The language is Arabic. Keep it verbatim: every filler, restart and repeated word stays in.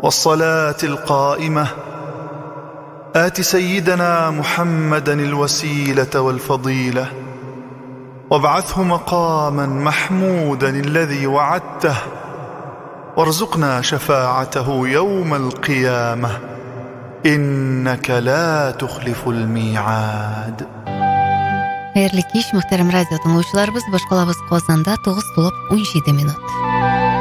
والصلاة القائمة آت سيدنا محمدا الوسيلة والفضيلة وابعثه مقاما محمودا الذي وعدته وارزقنا شفاعته يوم القيامة إنك لا تخلف الميعاد. Xayrli kech, muhtaram radio tinglovchilarimiz, boshqalamiz Qozonda to'qqiz to'lib o'n yetti minut.